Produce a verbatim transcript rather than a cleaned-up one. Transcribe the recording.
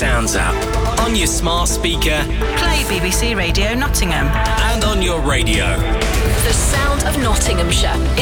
Sounds app, on your smart speaker, play B B C Radio Nottingham, and on your radio. The sound of Nottinghamshire